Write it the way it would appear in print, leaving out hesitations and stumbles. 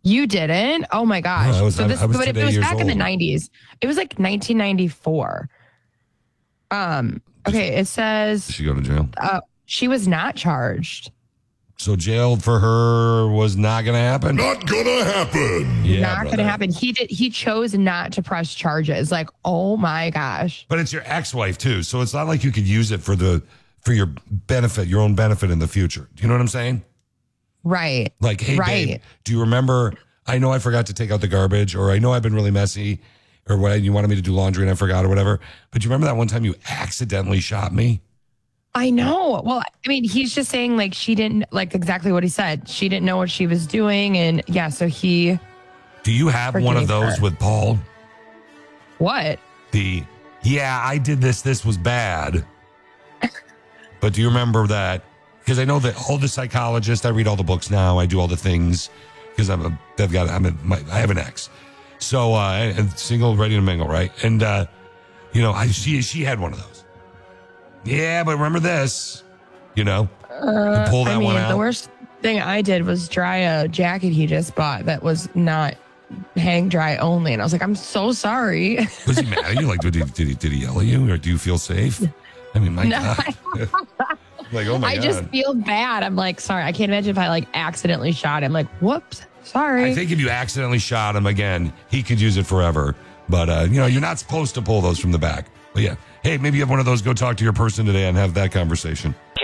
You didn't? Oh my gosh. No, I was but it today was years back in the old. 90s. It was like 1994. Okay, it says Did she go to jail? she was not charged. So jail for her was not going to happen? Not gonna happen. Yeah, Not going to happen. He chose not to press charges. Like, oh my gosh. But it's your ex-wife too, so it's not like you could use it for your benefit, your own benefit in the future. Do you know what I'm saying? Right. Like, hey, right. babe, do you remember, I know I forgot to take out the garbage, or I know I've been really messy, or what, you wanted me to do laundry and I forgot or whatever. But you remember that one time you accidentally shot me? I know. Well, I mean, he's just saying like she didn't, like exactly what he said. She didn't know what she was doing. And yeah, so he. Do you have one of those her. with Paul? What? Yeah, I did this. This was bad. But do you remember that? Because I know that all the psychologists, I read all the books now. I do all the things because I have an ex. So, and single, ready to mingle, right? And, she had one of those. Yeah, but remember this, you pull that one out. The worst thing I did was dry a jacket he just bought that was not hang dry only. And I was like, I'm so sorry. Was he mad at you? Like, did he yell at you, or do you feel safe? I mean, my God. Like, oh my God. I just feel bad. I'm like, sorry. I can't imagine if I like accidentally shot him. Like, whoops, sorry. I think if you accidentally shot him again, he could use it forever. But, you're not supposed to pull those from the back. But yeah. Hey, maybe you have one of those. Go talk to your person today and have that conversation.